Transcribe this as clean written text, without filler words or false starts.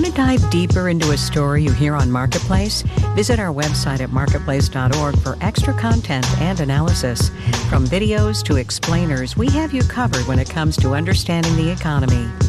to dive deeper into a story you hear on Marketplace? Visit our website at marketplace.org for extra content and analysis. From videos to explainers, we have you covered when it comes to understanding the economy.